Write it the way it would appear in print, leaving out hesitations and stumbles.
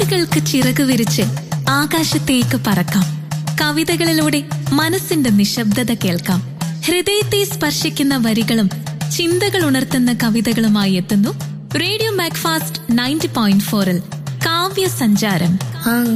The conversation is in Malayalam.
കവിതകൾക്ക് ചിറക് വിരിച്ച് ആകാശത്തേക്ക് പറക്കാം. കവിതകളിലൂടെ മനസ്സിന്റെ നിശബ്ദത കേൾക്കാം. ഹൃദയത്തെ സ്പർശിക്കുന്ന വരികളും ചിന്തകൾ ഉണർത്തുന്ന കവിതകളുമായി എത്തുന്നു റേഡിയോ മാക്ഫാസ്റ്റ് 90.4 കാവ്യ സഞ്ചാരം.